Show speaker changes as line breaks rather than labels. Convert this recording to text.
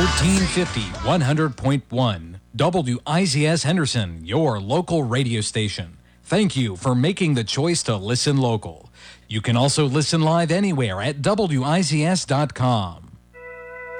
1350 100.1 WIZS Henderson, your local radio station. Thank you for making the choice to listen local. You can also listen live anywhere at WIZS.com.